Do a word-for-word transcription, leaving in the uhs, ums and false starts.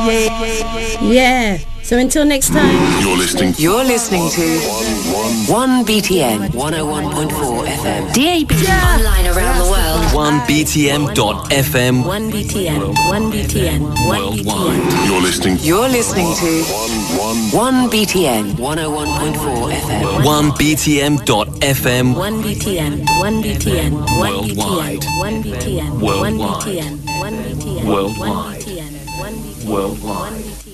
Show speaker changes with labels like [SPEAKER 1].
[SPEAKER 1] Yeah. So until next time.
[SPEAKER 2] You're listening.
[SPEAKER 3] You're listening to one B T N one oh one point four F M.
[SPEAKER 1] D A B.
[SPEAKER 3] Yeah. Online around the world.
[SPEAKER 4] one B T M dot F M.
[SPEAKER 1] one B T N. one B T N. one B T N.
[SPEAKER 2] You're listening.
[SPEAKER 3] You're listening to one B T N one oh one point four F M.
[SPEAKER 4] one B T M dot F M.
[SPEAKER 1] one B T N. one B T N.
[SPEAKER 4] Worldwide.
[SPEAKER 1] one B T N.
[SPEAKER 4] Worldwide.
[SPEAKER 1] one B T N. one B T N.
[SPEAKER 4] Worldwide.
[SPEAKER 1] one B T N.
[SPEAKER 4] Worldwide.
[SPEAKER 1] one B T N.